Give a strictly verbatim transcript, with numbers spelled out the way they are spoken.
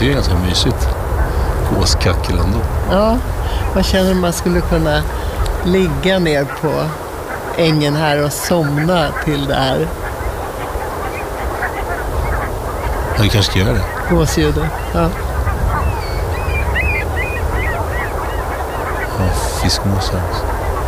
tycker det är ganska mysigt. Gåskackel ändå. Ja, man känner att man skulle kunna ligga ner på ängen här och somna till det här. Ja, vi kanske ska göra det. Gåsljudet, ja. Ja, fiskmåsar.